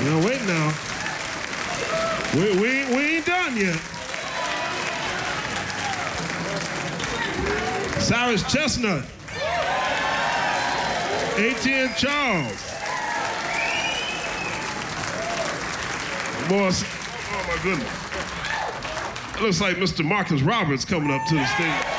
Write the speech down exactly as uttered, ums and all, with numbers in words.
Now, wait now. We, we, we ain't done yet. Cyrus Chestnut. A T N Charles. Boys, oh my goodness. It looks like Mister Marcus Roberts coming up to the stage.